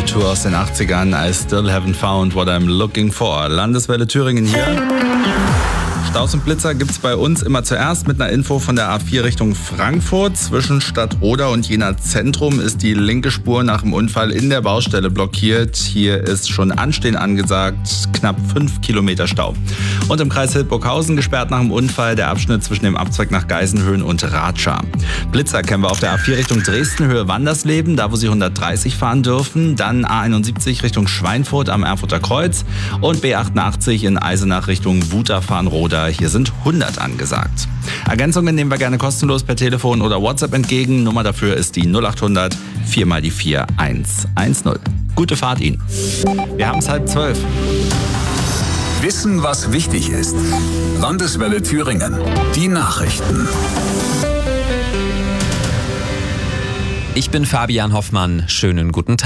U2 aus den 80ern. I still haven't found what I'm looking for. Landeswelle Thüringen hier. Staus und Blitzer gibt's bei uns immer zuerst mit einer Info von der A4 Richtung Frankfurt. Zwischen Stadtroda und Jena Zentrum ist die linke Spur nach dem Unfall in der Baustelle blockiert. Hier ist schon Anstehen angesagt, knapp 5 Kilometer Stau. Und im Kreis Hildburghausen gesperrt nach dem Unfall der Abschnitt zwischen dem Abzweig nach Geisenhöhen und Ratscha. Blitzer kennen wir auf der A4 Richtung Dresden, Höhe Wandersleben, da wo Sie 130 fahren dürfen. Dann A71 Richtung Schweinfurt am Erfurter Kreuz und B88 in Eisenach Richtung Wutachfarnroda. Hier sind 100 angesagt. Ergänzungen nehmen wir gerne kostenlos per Telefon oder WhatsApp entgegen. Nummer dafür ist die 0800 4 mal die 4 110. Gute Fahrt Ihnen. Wir haben es 11:30. Wissen, was wichtig ist. Landeswelle Thüringen. Die Nachrichten. Ich bin Fabian Hoffmann. Schönen guten Tag.